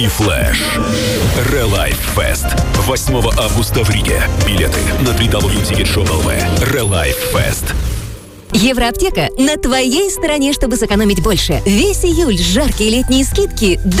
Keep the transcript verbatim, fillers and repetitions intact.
и Флэш. Релайф Фест. восьмого августа в Риге. Билеты на дабл ю дабл ю дабл ю точка тикет шоп точка эл ви. Релайф Фест. Евроаптека на твоей стороне, чтобы сэкономить больше. Весь июль жаркие летние скидки